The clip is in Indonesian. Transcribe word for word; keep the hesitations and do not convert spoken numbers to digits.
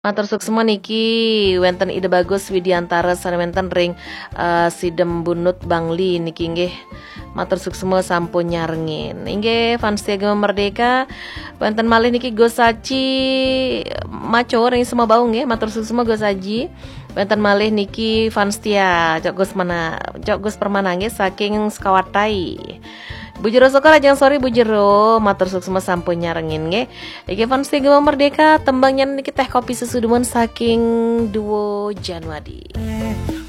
Matur suksema niki wenten ide bagus Widiantara sareng wenten ring uh, Sidem Bunut Bangli niki nggih. Matur suksema sampun nyarengin. Inggih fans Tiagama Merdeka wenten malih niki Gosaji Maco ring semua bau nggih. Matur suksema Gosaji. Wenten malih niki fans Tia Cok Gus mana Cok Gus Permana nggih saking Sekawatai. Bujero Sokor ajang sorry Bujero matur suksema sampun nyarengin nggih. Iki fans Tiagama Merdeka tembangnya niki teh kopi susu demen saking Duo Januari.